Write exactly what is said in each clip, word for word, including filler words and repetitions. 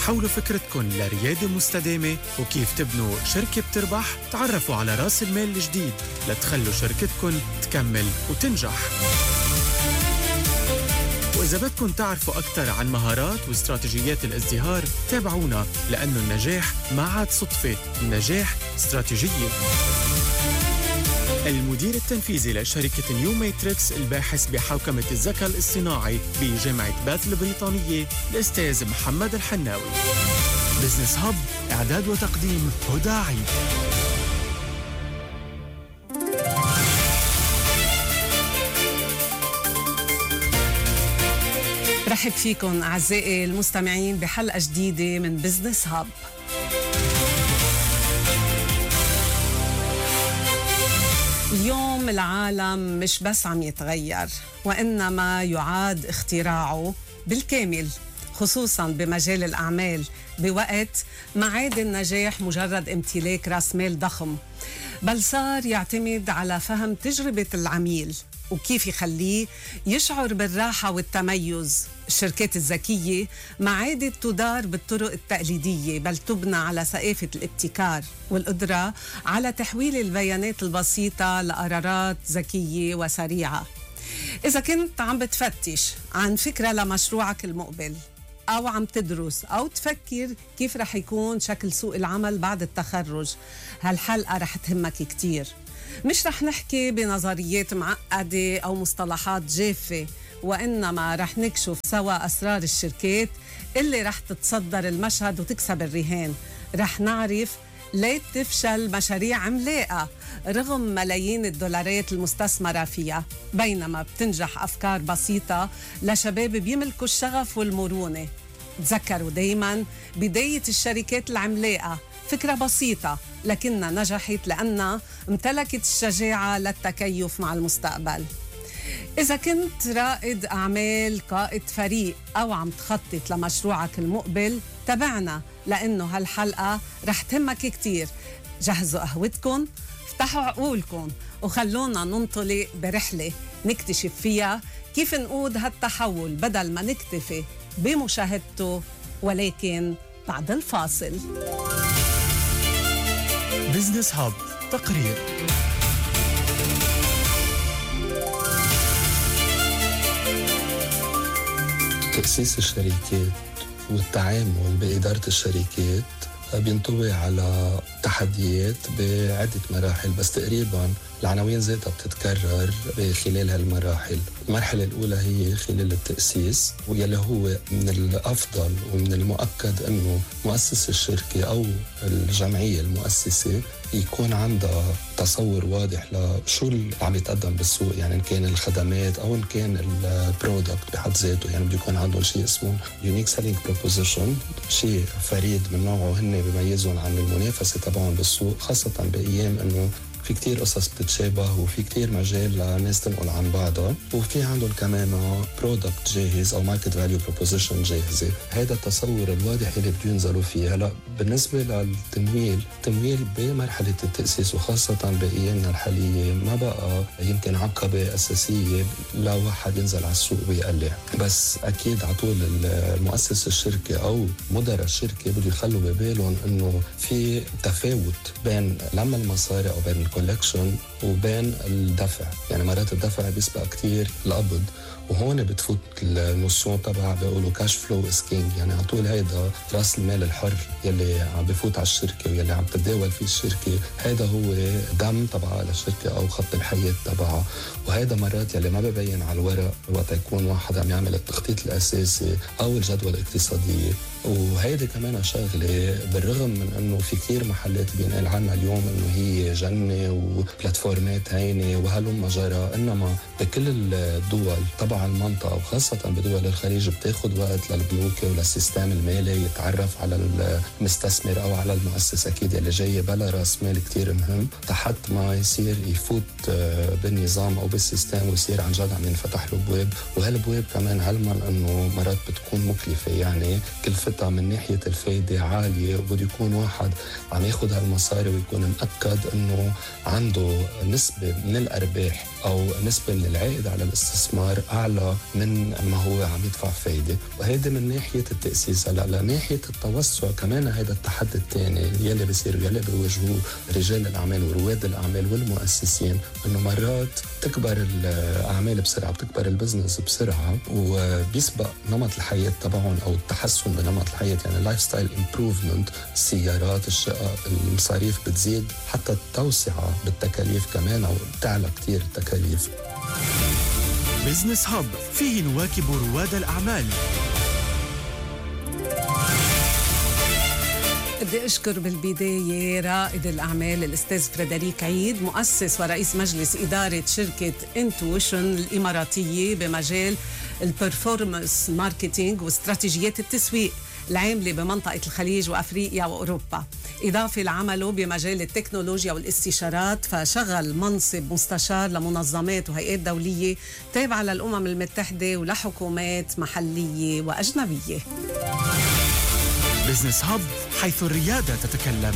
حولوا فكرتكن لريادة مستدامة وكيف تبنوا شركة بتربح. تعرفوا على رأس المال الجديد لتخلوا شركتكن تكمل وتنجح. وإذا بدكم تعرفوا أكثر عن مهارات واستراتيجيات الازدهار تابعونا، لأنه النجاح ما عاد صدفة، النجاح استراتيجية. المدير التنفيذي لشركة نيو ماتريكس الباحث بحوكمة الذكاء الاصطناعي بجامعة باث البريطانية الأستاذ محمد الحناوي. بزنس هاب، إعداد وتقديم هدى عيد. رحب فيكم أعزائي المستمعين بحلقة جديدة من بزنس هاب. اليوم العالم مش بس عم يتغير، وإنما يعاد اختراعه بالكامل، خصوصاً بمجال الأعمال، بوقت ما عاد النجاح مجرد امتلاك رأس مال ضخم، بل صار يعتمد على فهم تجربة العميل وكيف يخليه يشعر بالراحة والتميز. الشركات الذكية ما عادت تدار بالطرق التقليدية، بل تبنى على ثقافة الابتكار والقدرة على تحويل البيانات البسيطة لقرارات ذكية وسريعة. إذا كنت عم بتفتش عن فكرة لمشروعك المقبل، أو عم تدرس أو تفكر كيف رح يكون شكل سوق العمل بعد التخرج، هالحلقة رح تهمك كتير. مش رح نحكي بنظريات معقدة أو مصطلحات جافة، وإنما رح نكشف سوا أسرار الشركات اللي رح تتصدر المشهد وتكسب الرهان. رح نعرف ليه تفشل مشاريع عملاقة رغم ملايين الدولارات المستثمرة فيها، بينما بتنجح أفكار بسيطة لشباب بيملكوا الشغف والمرونة. تذكروا دايما بداية الشركات العملاقة فكرة بسيطة، لكنها نجحت لأنها امتلكت الشجاعة للتكيف مع المستقبل. إذا كنت رائد أعمال، قائد فريق، أو عم تخطط لمشروعك المقبل، تابعنا لأنه هالحلقة رح تهمك كتير. جهزوا قهوتكم، افتحوا عقولكم، وخلونا ننطلق برحلة نكتشف فيها كيف نقود هالتحول بدل ما نكتفي بمشاهدته، ولكن بعد الفاصل. بزنس هاب تقرير. تأسيس الشركات والتعامل بإدارة الشركات بينطوي على تحديات بعدة مراحل، بس تقريباً العناوين ذاتها بتتكرر بخلال هالمراحل. المرحلة الأولى هي خلال التأسيس، ويلي هو من الأفضل ومن المؤكد أنه مؤسس الشركة أو الجمعية المؤسسة يكون عندها تصور واضح لشو اللي عم يتقدم بالسوق، يعني إن كان الخدمات أو إن كان البرودكت بحد ذاته. يعني بده يكون عندهم شيء اسمه unique selling proposition، شيء فريد من نوعه هن بيميزهم عن المنافسة تبعهم بالسوق، خاصة بأيام أنه في كتير قصص بتتشابه وفي كتير مجال لناس تنقل عن بعضها، وفي عندهم كمان برودكت جاهز أو ماركت فاليو بروبوزيشن جاهزة. هذا التصور الواضح اللي بده ينزلوا فيه. هلا بالنسبة للتمويل، التمويل بمرحلة التأسيس وخاصة بأيامنا الحالية ما بقى يمكن عقبة أساسية لواحد ينزل على السوق ويقلع، بس أكيد عطول المؤسس الشركة أو مدراء الشركة بده يخلوا ببالهم إنه في تفاوت بين لما المصاري أو بين الكولكشن وبين الدفع. يعني مرات الدفع بيسبق كتير القبض، وهون بتفوت النصون تبع بيقولوا كاش فلو از كينج. يعني على طول هيدا راس المال الحر يلي عم بفوت على الشركه ويلي عم تتداول فيه الشركه، هيدا هو دم تبع الشركه او خط الحياه تبعها. وهيدا مرات يلي ما ببين على الورق وقت يكون واحد عم يعمل التخطيط الاساسي او الجدوى الاقتصاديه. وهيدي كمان شغله بالرغم من انه في كثير محلات بينقال عنها اليوم انه هي جنه وبلاتفورمات هينه وهلم جرى، انما بكل الدول تبع المنطقه وخاصه بدول الخليج بتاخد وقت للبنوك وللسيستم المالي يتعرف على المستثمر او على المؤسسه اكيد اللي جايه بلا راس مال كثير مهم، تحت ما يصير يفوت بالنظام او بالسيستم ويصير عن جد عم ينفتح له ابواب. وهالابواب كمان علما انه مرات بتكون مكلفه، يعني كلفتها من ناحيه الفايده عاليه، وبده يكون واحد عم ياخذ هالمصاري ويكون مأكد انه عنده نسبه من الارباح أو نسبة من العائد على الاستثمار أعلى من ما هو عم يدفع فايدة. وهيدا من ناحية التأسيس. هلا لناحية التوسع كمان هيدا التحدي الثاني يلي بيصير يلي بيواجهوه رجال الأعمال ورواد الأعمال والمؤسسين، إنه مرات تكبر الأعمال بسرعة، بتكبر البزنس بسرعة، وبيسبق نمط الحياة تبعهم أو التحسن بنمط الحياة، يعني اللايف ستايل امبروفمنت، السيارات، الشقق، المصاريف بتزيد، حتى التوسعة بالتكاليف كمان أو بتعلى كتير التكاليف. بزنس هاب فيه نواكب رواد الأعمال. بدي أشكر بالبداية رائد الأعمال الأستاذ فريدريك عيد، مؤسس ورئيس مجلس إدارة شركة انتويشن الإماراتية بمجال البرفورمانس ماركتينج واستراتيجيات التسويق العاملة بمنطقة الخليج وأفريقيا وأوروبا، إضافة لعمله بمجال التكنولوجيا والاستشارات، فشغل منصب مستشار لمنظمات وهيئات دولية تابعة للأمم المتحدة ولحكومات محلية وأجنبية. بزنس هاب، حيث الريادة تتكلم.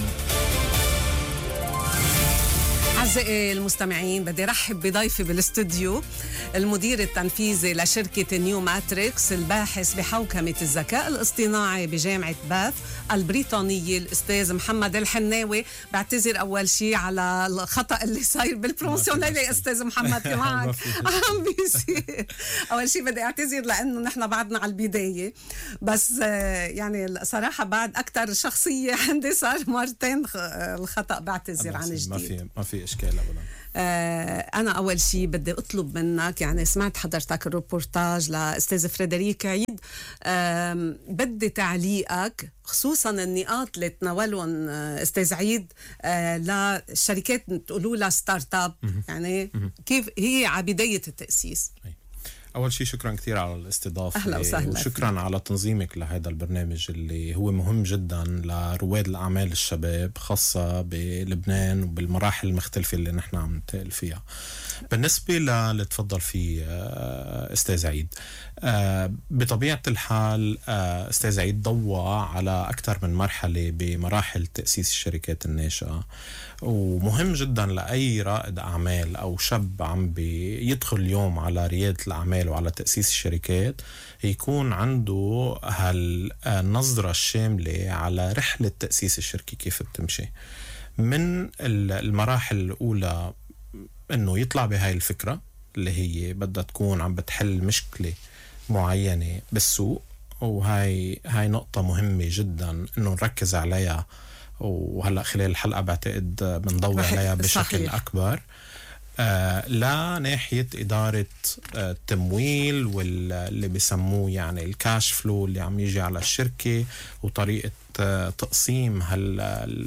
أعزائي المستمعين، بدي رحب بضيفي بالاستوديو المدير التنفيذي لشركة نيو ماتريكس، الباحث بحوكمة الذكاء الاصطناعي بجامعة باث البريطانية، الأستاذ محمد الحناوي. بعتذر أول شيء على الخطأ اللي صاير بالبروموسيون. ليلى أستاذ محمد في معك عم بيصير. أول شيء بدي أعتذر لأنه نحن بعدنا على البداية، بس يعني صراحة بعد أكتر شخصية عندي صار مرتين الخطأ، بعتذر عن جديد. ما في ما في إشكال أبدا. آه أنا أول شيء بدي أطلب منك، يعني سمعت حضرتك الروبورتاج لأستاذ فريدريك عيد، آه بدي تعليقك خصوصا النقاط اللي تناولهم أستاذ عيد آه للشركات تقولوا لها ستارت اب، يعني كيف هي على بداية التأسيس. أول شيء شكرا كثير على الاستضافة. أهلا وسهلا. وشكرا فيك على تنظيمك لهذا البرنامج اللي هو مهم جدا لرواد الأعمال الشباب، خاصة بلبنان وبالمراحل المختلفة اللي نحن عم ننتقل فيها. بالنسبة للي تفضل فيه أستاذ عيد، بطبيعة الحال أستاذ عيد ضوى على أكثر من مرحلة بمراحل تأسيس الشركات الناشئة، ومهم جدا لأي رائد أعمال أو شاب عم بيدخل اليوم على ريادة الأعمال وعلى تأسيس الشركات يكون عنده هالنظرة الشاملة على رحلة تأسيس الشركة كيف بتمشي. من المراحل الأولى إنه يطلع بهاي الفكرة اللي هي بدها تكون عم بتحل مشكلة معينة بالسوق، وهاي هاي نقطة مهمة جدا إنه نركز عليها، وهلأ خلال الحلقة بعتقد بنضوي عليها بشكل صحيح. أكبر. آه لا ناحية إدارة آه التمويل واللي بيسموه يعني الكاش فلو اللي عم يجي على الشركة، وطريقة آه تقسيم هال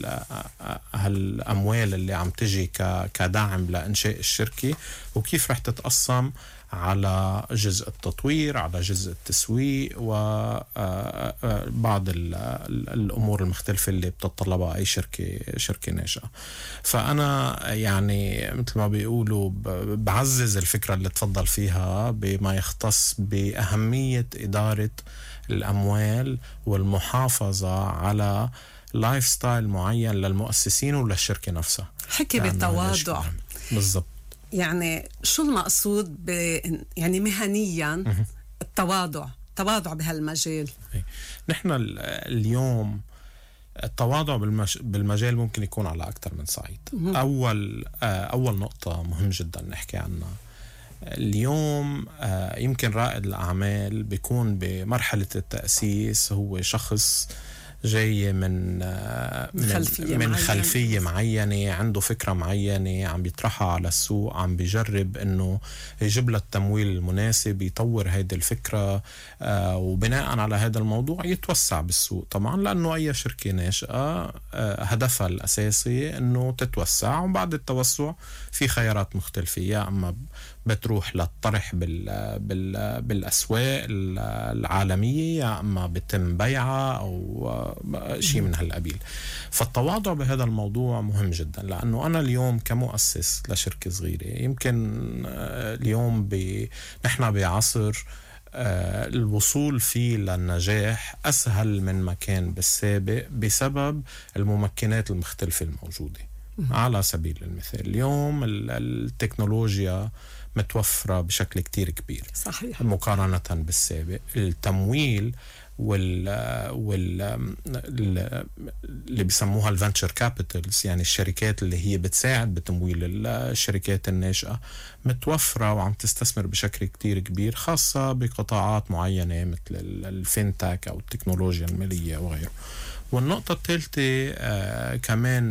هالأموال اللي عم تجي كدعم لإنشاء الشركة، وكيف رح تتقسم على جزء التطوير، على جزء التسويق، وبعض الأمور المختلفة اللي بتطلبها أي شركة شركة ناشئة. فأنا يعني مثل ما بيقولوا بعزز الفكرة اللي تفضل فيها بما يختص بأهمية إدارة الأموال والمحافظة على لايف ستايل معين للمؤسسين وللشركة نفسها. حكي بالتواضع بالضبط. يعني شو المقصود ب يعني مهنيا التواضع التواضع بهالمجال؟ نحن اليوم التواضع بالمج... بالمجال ممكن يكون على أكثر من صعيد. أول أول نقطة مهم جدا نحكي عنها اليوم، يمكن رائد الأعمال بيكون بمرحلة التأسيس هو شخص جاي من من خلفية, من خلفية معينة، عنده فكرة معينة عم بيطرحها على السوق، عم بيجرب انه يجيب لها التمويل المناسب، يطور هيدي الفكرة، آه وبناء على هذا الموضوع يتوسع بالسوق طبعا، لانه اي شركة ناشئة آه هدفها الاساسي انه تتوسع، وبعد التوسع في خيارات مختلفة، يا اما بتروح للطرح بال بال بالاسواق العالمية، يا اما بتم بيعها او شيء من هالقبيل. فالتواضع بهذا الموضوع مهم جدا، لأنه أنا اليوم كمؤسس لشركة صغيرة يمكن اليوم ب... نحن بعصر الوصول فيه للنجاح أسهل من ما كان بالسابق بسبب الممكنات المختلفة الموجودة. على سبيل المثال اليوم التكنولوجيا متوفرة بشكل كتير كبير صحيح مقارنة بالسابق. التمويل وال وال اللي بيسموها الفنتشر كابيتالز، يعني الشركات اللي هي بتساعد بتمويل الشركات الناشئة، متوفرة وعم تستثمر بشكل كتير كبير، خاصة بقطاعات معينة مثل الفينتك أو التكنولوجيا المالية وغيره. والنقطة الثالثة آه كمان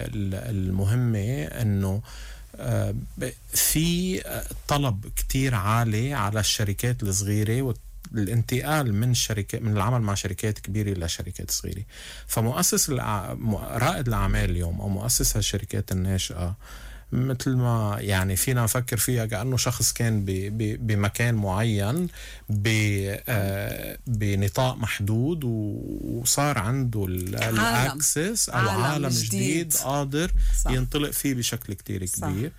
المهمة أنه آه في طلب كتير عالي على الشركات الصغيرة والانتقال من شركات من العمل مع شركات كبيرة إلى شركات صغيرة. فمؤسس الع... رائد الأعمال اليوم أو مؤسس الشركات الناشئة مثل ما يعني فينا نفكر فيها كأنه شخص كان ب... ب... بمكان معين ب... آه... بنطاق محدود وصار عنده الأكسس أو عالم, عالم جديد, جديد قادر صح. ينطلق فيه بشكل كتير كبير،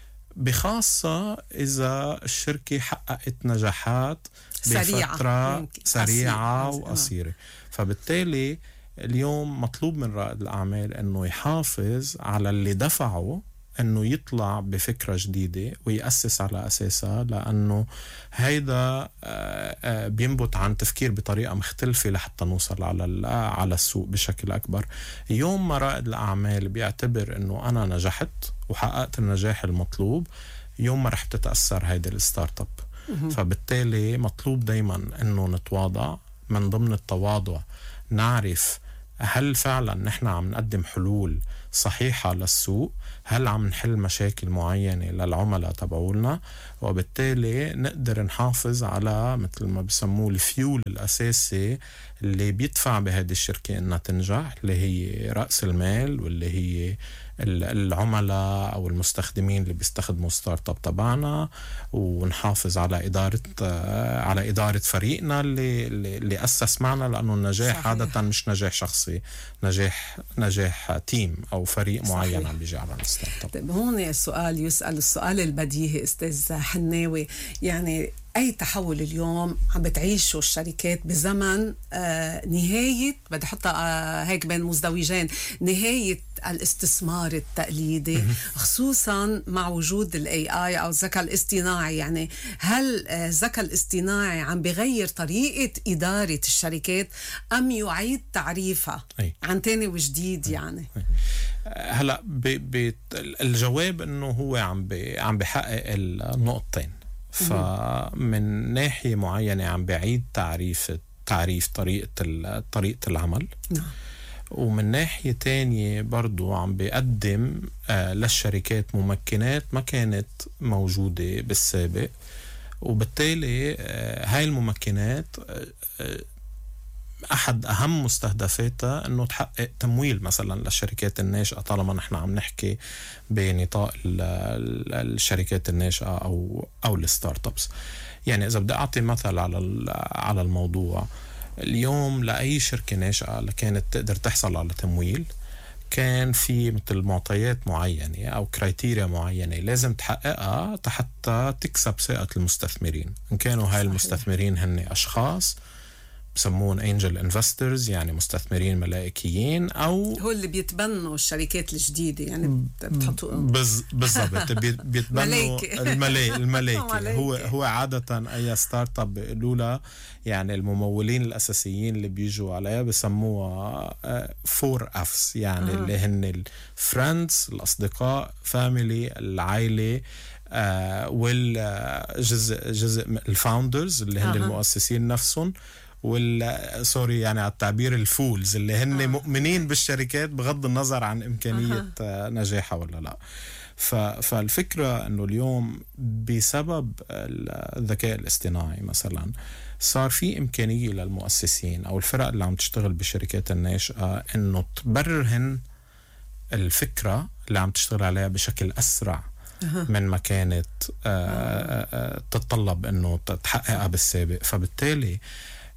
بخاصة إذا الشركة حققت نجاحات بفترة سريعة وقصيرة. فبالتالي اليوم مطلوب من رائد الأعمال أنه يحافظ على اللي دفعه أنه يطلع بفكرة جديدة ويأسس على أساسها، لأنه هيدا بينبت عن تفكير بطريقة مختلفة لحتى نوصل على على السوق بشكل أكبر. يوم ما رائد الأعمال بيعتبر أنه أنا نجحت وحققت النجاح المطلوب، يوم ما رح تتأثر هيدا الستارت اب. فبالتالي مطلوب دايما أنه نتواضع. من ضمن التواضع نعرف هل فعلا نحن عم نقدم حلول صحيحة للسوق، هل عم نحل مشاكل معينة للعملاء تبعولنا، وبالتالي نقدر نحافظ على مثل ما بسموه الفيول الأساسي اللي بيدفع بهذه الشركة إنها تنجح، اللي هي رأس المال واللي هي العملاء أو المستخدمين اللي بيستخدموا ستارت اب تبعنا، ونحافظ على إدارة على إدارة فريقنا اللي اللي أسس معنا، لأنه النجاح صحيح. عادة مش نجاح شخصي، نجاح نجاح تيم أو فريق صحيح. معين عم بيجي على الستارت اب. طيب هون السؤال يسأل السؤال البديهي أستاذ حناوي، يعني أي تحول اليوم عم بتعيشه الشركات بزمن آه نهاية، بدي أحطها آه هيك بين مزدوجين، نهاية الاستثمار التقليدي، خصوصا مع وجود الاي اي او الذكاء الاصطناعي. يعني هل الذكاء الاصطناعي عم بغير طريقة إدارة الشركات أم يعيد تعريفها أي. عن تاني وجديد؟ أي. يعني أي. هلا الجواب انه هو عم عم بحقق النقطتين. فمن ناحية معينة عم بعيد تعريف تعريف طريقة طريقة العمل، نعم. ومن ناحية تانية برضو عم بيقدم آه للشركات ممكنات ما كانت موجودة بالسابق، وبالتالي آه هاي الممكنات آه أحد أهم مستهدفاتها أنه تحقق تمويل مثلا للشركات الناشئة، طالما نحن عم نحكي بنطاق الشركات الناشئة أو أو الستارت ابس. يعني إذا بدي أعطي مثل على على الموضوع، اليوم لأي شركة ناشئة لكانت تقدر تحصل على تمويل كان في مثل معطيات معينة أو كرايتيريا معينة لازم تحققها حتى تكسب ثقة المستثمرين. إن كانوا هاي المستثمرين هن أشخاص بسمون انجل انفسترز، يعني مستثمرين ملائكيين، او هو اللي بيتبنوا الشركات الجديده، يعني بتحطوا بز... بالضبط بيتبنوا الملاك الملاك هو هو عاده اي ستارت اب بيقولوا لها، يعني الممولين الاساسيين اللي بيجوا عليها بسموها فور افس، يعني آه. اللي هن الفريندز، الاصدقاء، فاميلي، العائله، آه والجزء جزء الفاوندرز اللي هن آه. المؤسسين نفسهم، وال سوري يعني على التعبير الفولز اللي هن آه. مؤمنين بالشركات بغض النظر عن إمكانية آه. نجاحها ولا لا. ف... فالفكرة أنه اليوم بسبب الذكاء الاصطناعي مثلا صار في إمكانية للمؤسسين أو الفرق اللي عم تشتغل بالشركات الناشئة أنه تبررهن الفكرة اللي عم تشتغل عليها بشكل أسرع من ما كانت تتطلب أنه تحققها بالسابق. فبالتالي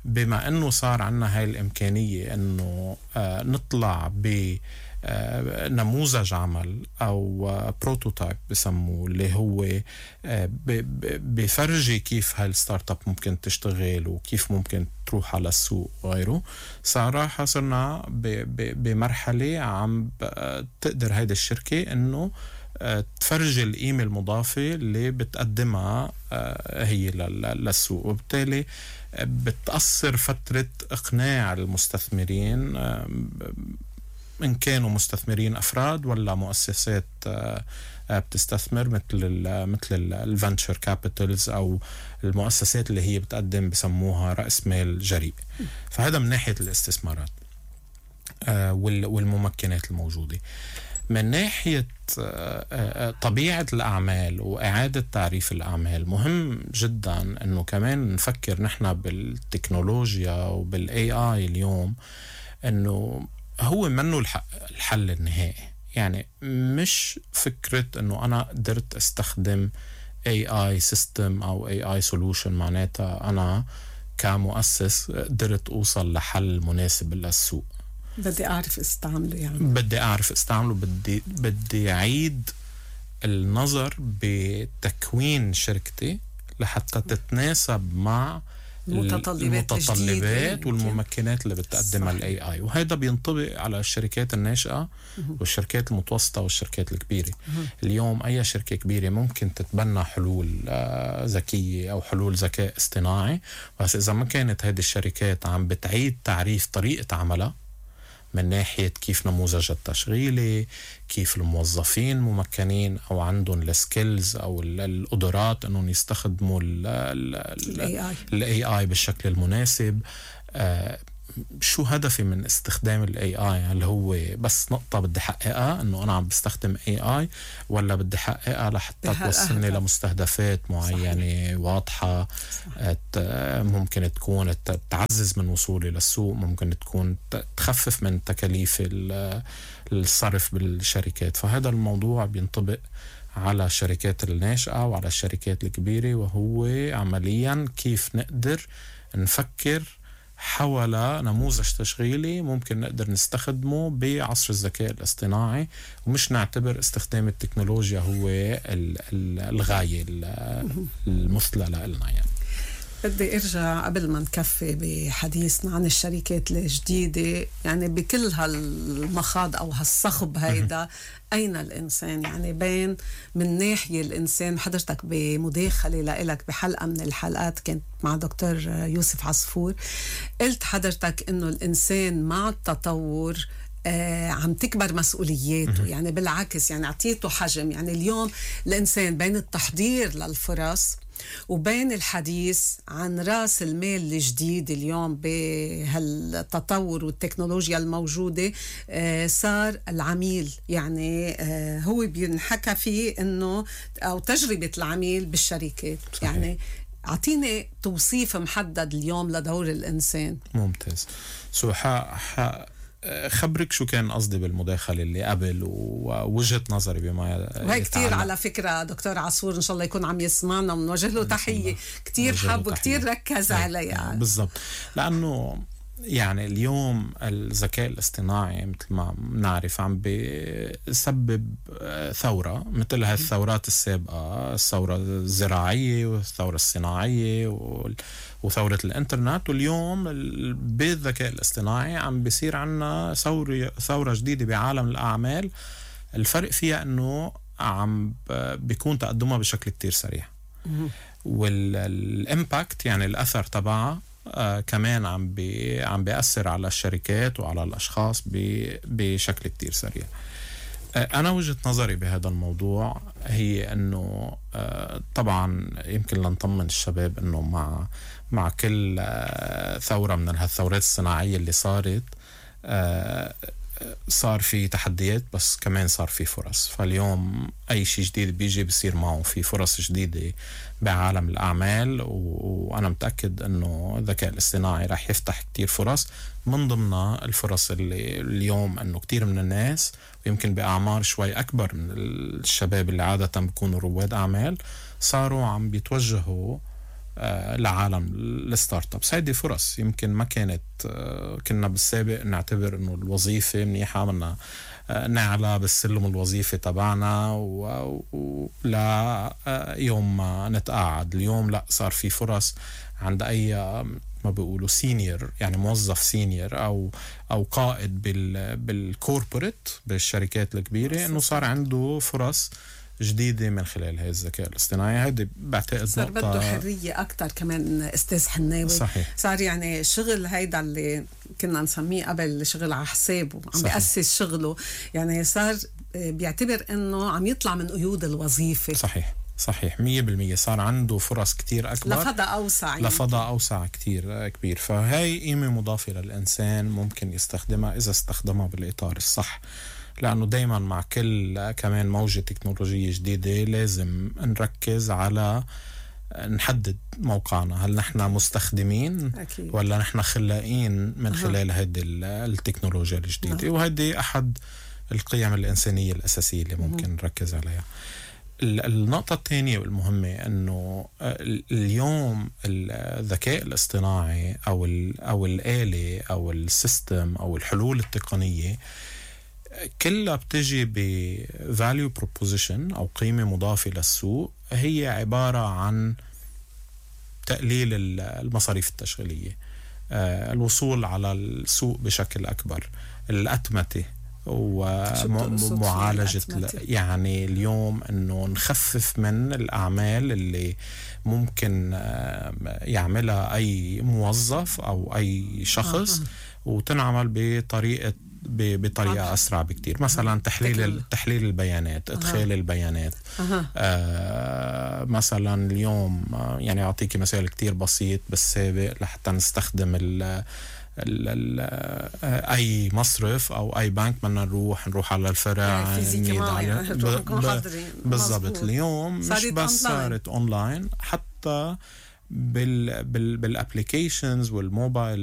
بما أنه صار عنا هاي الإمكانية أنه آه نطلع ب آه نموذج عمل أو آه بروتوتايب بسموه، اللي هو آه بفرجي كيف هاي الستارت اب ممكن تشتغل وكيف ممكن تروح على السوق وغيره. صراحة صرنا بمرحلة عم تقدر هيدا الشركة أنه تفرج القيمة المضافة اللي بتقدمها هي للسوق، وبالتالي بتقصر فترة إقناع المستثمرين، إن كانوا مستثمرين أفراد ولا مؤسسات بتستثمر مثل ال مثل الفنتشر كابيتالز أو المؤسسات اللي هي بتقدم بسموها رأس مال جريء. فهذا من ناحية الاستثمارات والممكنات الموجودة. من ناحية طبيعة الأعمال وإعادة تعريف الأعمال، مهم جدا أنه كمان نفكر نحن بالتكنولوجيا وبالإي آي اليوم أنه هو منه الحل النهائي. يعني مش فكرة أنه أنا قدرت أستخدم إي آي system أو إي آي solution معناتها أنا كمؤسس قدرت أوصل لحل مناسب للسوق. بدي أعرف استعمله، يعني بدي أعرف استعمله، بدي بدي أعيد النظر بتكوين شركتي لحتى تتناسب مع المتطلبات, المتطلبات والممكنات اللي بتقدمها الاي اي. وهذا بينطبق على الشركات الناشئة والشركات المتوسطة والشركات الكبيرة. اليوم اي شركة كبيرة ممكن تتبنى حلول آه ذكية او حلول ذكاء اصطناعي، بس اذا ما كانت هذه الشركات عم بتعيد تعريف طريقة عملها من ناحية كيف نموذج التشغيلي، كيف الموظفين ممكنين أو عندهم السكيلز أو القدرات أنهم يستخدموا ال إيه آي بالشكل المناسب. آه شو هدفي من استخدام ال إيه آي؟ هل هو بس نقطة بدي حققها أنه أنا عم بستخدم إيه آي، ولا بدي حققها لحتى توصلني لمستهدفات معينة صحيح. واضحة صحيح. ممكن تكون تعزز من وصولي للسوق، ممكن تكون تخفف من تكاليف الصرف بالشركات. فهذا الموضوع بينطبق على الشركات الناشئة وعلى الشركات الكبيرة، وهو عمليا كيف نقدر نفكر حول نموذج تشغيلي ممكن نقدر نستخدمه بعصر الذكاء الاصطناعي، ومش نعتبر استخدام التكنولوجيا هو الغاية المثلى لنا. يعني بدي ارجع قبل ما نكفي بحديثنا عن الشركات الجديدة، يعني بكل هالمخاض او هالصخب هيدا اين الانسان؟ يعني بين من ناحية الانسان، حضرتك بمداخلة لإلك بحلقة من الحلقات كانت مع دكتور يوسف عصفور، قلت حضرتك انه الانسان مع التطور آه عم تكبر مسؤولياته. يعني بالعكس، يعني اعطيته حجم. يعني اليوم الانسان بين التحضير للفرص وبين الحديث عن رأس المال الجديد اليوم بهالتطور والتكنولوجيا الموجودة، آه صار العميل. يعني آه هو بينحكى فيه انه او تجربة العميل بالشركات. صحيح. يعني اعطيني توصيف محدد اليوم لدور الانسان. ممتاز. سو ح خبرك شو كان قصدي بالمداخلة اللي قبل ووجهة نظري بما وهي كتير على فكرة دكتور عصفور إن شاء الله يكون عم يسمعنا ونوجه له تحية. كتير حب وكتير ركز عليها. بالضبط، لأنه يعني اليوم الذكاء الاصطناعي مثل ما نعرف عم بيسبب ثورة مثل هاي الثورات السابقة، الثورة الزراعية والثورة الصناعية وثورة الانترنت. واليوم بالذكاء الاصطناعي عم بيصير عنا ثورة ثورة جديدة بعالم الأعمال. الفرق فيها أنه عم بيكون تقدمها بشكل كتير سريع، والإمباكت يعني الأثر تبعها آه كمان عم بي عم بيأثر على الشركات وعلى الأشخاص بشكل كتير سريع. آه أنا وجهة نظري بهذا الموضوع هي أنه آه طبعا يمكن لنطمن الشباب أنه مع مع كل آه ثورة من هالثورات الصناعية اللي صارت آه صار في تحديات، بس كمان صار في فرص. فاليوم أي شيء جديد بيجي بيصير معه في فرص جديدة بعالم الأعمال، وأنا متأكد أنه الذكاء الاصطناعي رح يفتح كتير فرص. من ضمنها الفرص اللي اليوم أنه كتير من الناس، ويمكن بأعمار شوي أكبر من الشباب اللي عادة بيكونوا رواد أعمال، صاروا عم بيتوجهوا لعالم الستارت ابس. هيدي فرص يمكن ما كانت، كنا بالسابق نعتبر انه الوظيفه منيحه بدنا نعلى بالسلم الوظيفي تبعنا ولا يوم ما نتقاعد. اليوم لا، صار في فرص عند اي ما بيقولوا سينيور، يعني موظف سينيور او او قائد بال بالكوربوريت بالشركات الكبيره، انه صار عنده فرص جديدة من خلال هاي الذكاء الاصطناعي. هيدي بعتقد صار بده حرية أكتر كمان أستاذ حناوي. صحيح. صار يعني شغل هيدا اللي كنا نسميه قبل شغل على حسابه، عم بيأسس شغله، يعني صار بيعتبر إنه عم يطلع من قيود الوظيفة. صحيح صحيح مية بالمية. صار عنده فرص كتير أكبر لفضاء أوسع، لفضاء أوسع كتير كبير. فهي قيمة مضافة للإنسان ممكن يستخدمها إذا استخدمها بالإطار الصح، لأنه دايما مع كل كمان موجة تكنولوجية جديدة لازم نركز على نحدد موقعنا. هل نحن مستخدمين أكيد. ولا نحن خلائين من خلال هذه التكنولوجيا الجديدة؟ وهذه أحد القيم الإنسانية الأساسية اللي ممكن نركز عليها. النقطة الثانية والمهمة أنه اليوم الذكاء الاصطناعي أو أو الآلة أو السيستم أو الحلول التقنية كلها بتجي ب value proposition أو قيمة مضافة للسوق، هي عبارة عن تقليل المصاريف التشغيلية، الوصول على السوق بشكل أكبر، الأتمتة ومعالجة. يعني اليوم أنه نخفف من الأعمال اللي ممكن يعملها أي موظف أو أي شخص وتنعمل بطريقة بطريقة أسرع بكتير. مثلا تحليل تحليل البيانات، إدخال البيانات. آه مثلا اليوم يعني أعطيك مثال كتير بسيط. بالسابق لحتى نستخدم ال ال ال أي مصرف أو أي بنك بدنا نروح نروح على الفرع بالضبط. اليوم مش بس صارت أونلاين، حتى بال بال بالابليكيشنز والموبايل